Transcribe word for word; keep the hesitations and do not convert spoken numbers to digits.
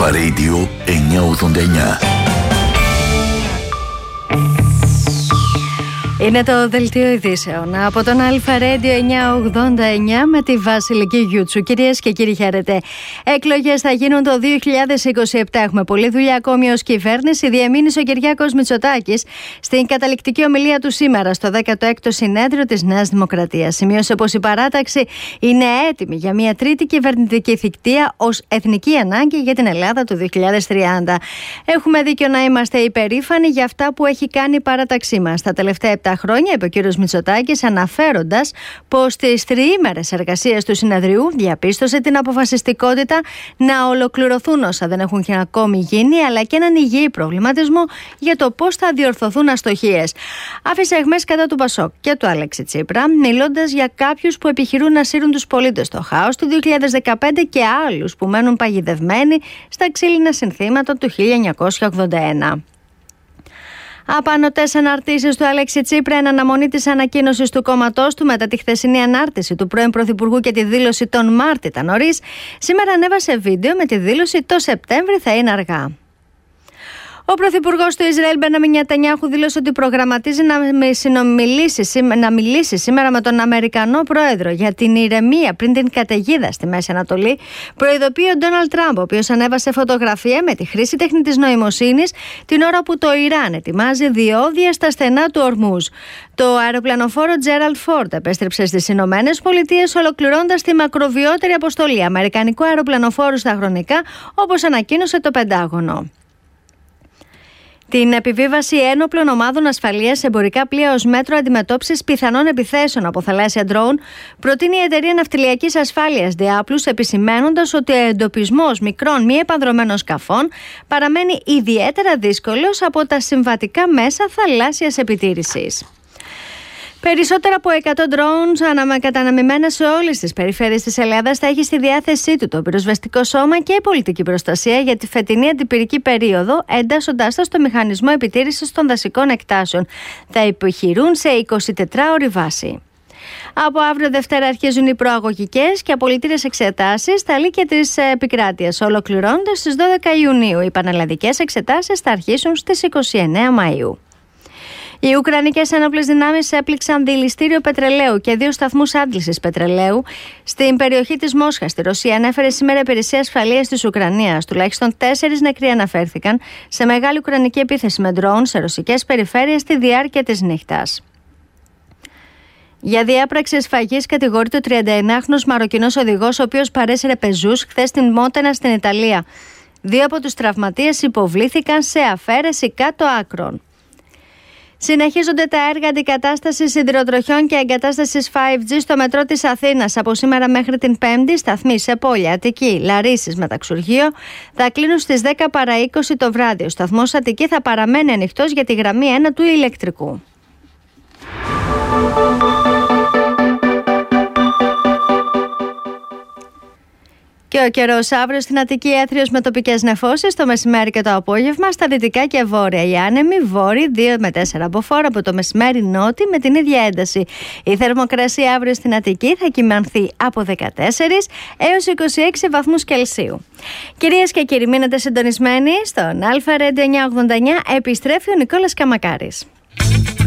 Αλφα Radio εννιακόσια ογδόντα εννιά. Είναι το δελτίο ειδήσεων από τον Αλφα Radio εννιακόσια ογδόντα εννιά με τη Βασιλική Γιούτσου. Κυρίες και κύριοι, χαίρετε. Εκλογές θα γίνουν το δύο χιλιάδες είκοσι επτά. Έχουμε πολλή δουλειά ακόμη ως κυβέρνηση. Διεμήνυσε ο Κυριάκος Μητσοτάκης στην καταληκτική ομιλία του σήμερα στο δέκατο έκτο συνέδριο της Νέας Δημοκρατίας. Σημείωσε πως η παράταξη είναι έτοιμη για μια τρίτη κυβερνητική θητεία ως εθνική ανάγκη για την Ελλάδα του δύο χιλιάδες τριάντα. Έχουμε δίκιο να είμαστε υπερήφανοι για αυτά που έχει κάνει η παράταξή μας τα τελευταία επτά χρόνια, είπε ο κύριος Μητσοτάκης, αναφέροντας πως στις τριήμερες εργασίες του συνεδρίου διαπίστωσε την αποφασιστικότητα να ολοκληρωθούν όσα δεν έχουν ακόμη γίνει, αλλά και έναν υγιή προβληματισμό για το πώς θα διορθωθούν αστοχίες. Άφησε αιχμές κατά του Πασόκ και του Αλέξη Τσίπρα, μιλώντας για κάποιους που επιχειρούν να σύρουν τους πολίτες στο χάος του δύο χιλιάδες δεκαπέντε και άλλους που μένουν παγιδευμένοι στα ξύλινα συνθήματα του χίλια εννιακόσια ογδόντα ένα. Απανωτές αναρτήσεις του Αλέξη Τσίπρα εν αναμονή της ανακοίνωσης του κόμματός του μετά τη χθεσινή ανάρτηση του πρώην Πρωθυπουργού και τη δήλωση τον Μάρτιτα νωρίς, σήμερα ανέβασε βίντεο με τη δήλωση «Το Σεπτέμβρη θα είναι αργά». Ο Πρωθυπουργός του Ισραήλ Μπενιάμιν Νετανιάχου δήλωσε ότι προγραμματίζει να συνομιλήσει, να μιλήσει σήμερα με τον Αμερικανό Πρόεδρο για την ηρεμία πριν την καταιγίδα στη Μέση Ανατολή. Προειδοποιεί ο Ντόναλντ Τραμπ, ο οποίος ανέβασε φωτογραφία με τη χρήση τεχνητής νοημοσύνης την ώρα που το Ιράν ετοιμάζει διόδια στα στενά του Ορμούζ. Το αεροπλανοφόρο Τζέραλντ Φόρντ επέστρεψε στις Ηνωμένες Πολιτείες, ολοκληρώνοντας τη μακροβιότερη αποστολή αμερικανικού αεροπλανοφόρου στα χρονικά, όπως ανακοίνωσε το Πεντάγωνο. Την επιβίβαση ένοπλων ομάδων ασφαλείας σε εμπορικά πλοία ως μέτρο αντιμετώπισης πιθανών επιθέσεων από θαλάσσια ντρόουν προτείνει η εταιρεία ναυτιλιακής ασφάλειας Διάπλους, επισημαίνοντας ότι ο εντοπισμός μικρών μη επανδρωμένων σκαφών παραμένει ιδιαίτερα δύσκολος από τα συμβατικά μέσα θαλάσσιας επιτήρησης. Περισσότερα από εκατό drones καταναμημένα σε όλες τις περιφέρειες της Ελλάδας θα έχει στη διάθεσή του το πυροσβεστικό σώμα και η πολιτική προστασία για τη φετινή αντιπυρική περίοδο, εντάσσοντάς τα στο μηχανισμό επιτήρησης των δασικών εκτάσεων. Θα επιχειρούν σε εικοσιτετράωρη βάση. Από αύριο Δευτέρα αρχίζουν οι προαγωγικές και απολυτήρες εξετάσεις στα λύκεια της επικράτειας, ολοκληρώνοντας στις δώδεκα Ιουνίου. Οι πανελλαδικές εξετάσεις θα αρχίσουν στις είκοσι εννέα Μαΐου. Οι Ουκρανικές ένοπλες δυνάμεις έπληξαν δηληστήριο πετρελαίου και δύο σταθμούς άντλησης πετρελαίου στην περιοχή της Μόσχας, στη Ρωσία, ανέφερε σήμερα η Υπηρεσία Ασφαλείας της Ουκρανίας. Τουλάχιστον τέσσερις νεκροί αναφέρθηκαν σε μεγάλη ουκρανική επίθεση με ντρόουν σε ρωσικές περιφέρειες στη διάρκεια της νύχτας. Για διάπραξη σφαγής κατηγορείται ο τριανταεννιάχρονος Μαροκινός οδηγός, ο οποίος παρέσυρε πεζούς χθες στην Μότενα στην Ιταλία. Δύο από τους τραυματίες υποβλήθηκαν σε αφαίρεση κάτω άκρων. Συνεχίζονται τα έργα αντικατάστασης σιδηροτροχιών και εγκατάστασης φάιβ τζι στο μετρό της Αθήνας. Από σήμερα μέχρι την Πέμπτη, σταθμοί σε Πόλια, Αττική, Λαρίσης, Μεταξουργείο θα κλείνουν στις δέκα παρά είκοσι το βράδυ. Ο σταθμός Αττική θα παραμένει ανοιχτός για τη γραμμή ένα του ηλεκτρικού. Και ο καιρός αύριο στην Αττική έθριος με τοπικές νεφώσεις το μεσημέρι και το απόγευμα, στα δυτικά και βόρεια. Οι άνεμοι βόρειοι δύο με τέσσερα μποφόρ, από το μεσημέρι νότι με την ίδια ένταση. Η θερμοκρασία αύριο στην Αττική θα κυμανθεί από δεκατέσσερα έως είκοσι έξι βαθμούς Κελσίου. Κυρίες και κύριοι, μείνετε συντονισμένοι στον Αλφα Radio εννιακόσια ογδόντα εννιά. Επιστρέφει ο Νικόλας Καμακάρης.